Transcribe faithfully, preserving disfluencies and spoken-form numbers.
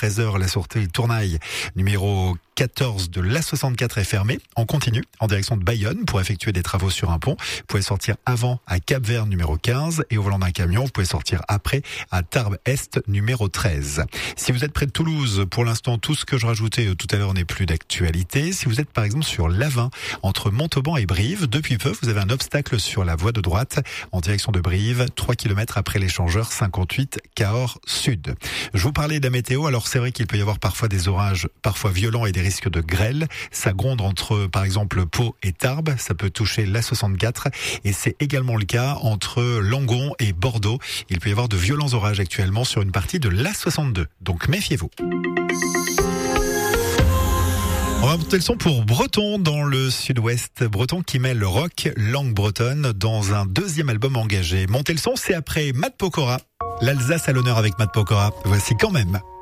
treize heures, la sortie Tournaille, numéro quatorze de l'A soixante-quatre est fermée. On continue en direction de Bayonne pour effectuer des travaux sur un pont. Vous pouvez sortir avant à Cap-Vert numéro quinze et au volant d'un camion, vous pouvez sortir après à Tarbes-Est numéro treize. Si vous êtes près de Toulouse, pour l'instant, tout ce que je rajoutais tout à l'heure n'est plus d'actualité. Si vous êtes par exemple sur l'A vingt, entre Montauban et Brive, depuis peu, vous avez un obstacle sur la voie de droite en direction de Brive, trois kilomètres après l'échangeur cinquante-huit Cahors Sud. Je vous parlais de la météo, alors c'est vrai qu'il peut y avoir parfois des orages, parfois violents et des risques de grêle. Ça gronde entre, par exemple, Pau et Tarbes. Ça peut toucher l'A soixante-quatre et c'est également le cas entre Langon et Bordeaux. Il peut y avoir de violents orages actuellement sur une partie de l'A soixante-deux. Donc méfiez-vous. On va monter le son pour Breton dans le sud-ouest. Breton qui mêle rock, langue bretonne dans un deuxième album engagé. Montez le son, c'est après Matt Pokora. L'Alsace à l'honneur avec Matt Pokora. Voici quand même.